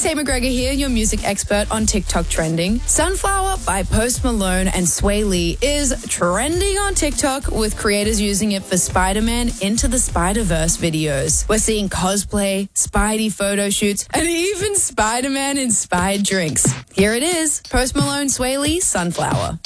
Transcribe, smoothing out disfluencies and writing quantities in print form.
Tay McGregor here, your music expert on TikTok trending. Sunflower by Post Malone and Sway Lee is trending on TikTok, with creators using it for Spider-Man Into the Spider-Verse videos. We're seeing cosplay, Spidey photo shoots, and even Spider-Man inspired drinks. Here it is, Post Malone, Sway Lee, Sunflower.